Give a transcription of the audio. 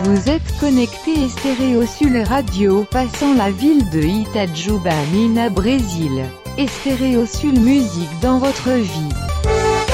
Vous êtes connecté à Stéréosul Radio, passant la ville de Itajuba, Minas Brésil. Et Stéréosul Musique dans votre vie.